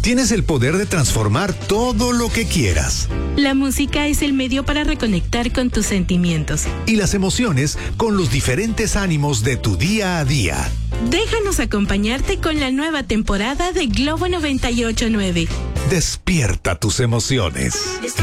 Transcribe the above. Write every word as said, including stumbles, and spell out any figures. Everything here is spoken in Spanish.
tienes el poder de transformar todo lo que quieras. La música es el medio para reconectar con tus sentimientos. Y las emociones con los diferentes ánimos de tu día a día. Déjanos acompañarte con la nueva temporada de Globo noventa y ocho punto nueve. Despierta tus emociones.